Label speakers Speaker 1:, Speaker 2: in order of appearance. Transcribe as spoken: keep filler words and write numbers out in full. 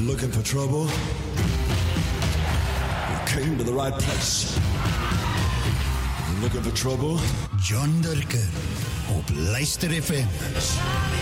Speaker 1: Looking for trouble? You came to the right place. Looking for trouble?
Speaker 2: John Durker op Luister F M.